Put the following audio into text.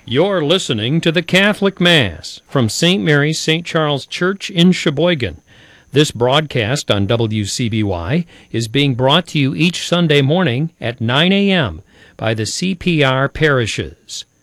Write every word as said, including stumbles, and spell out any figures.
You're listening to the Catholic Mass from Saint Mary's Saint Charles Church in Sheboygan. This broadcast on W C B Y is being brought to you each Sunday morning at nine a.m. by the C P R parishes.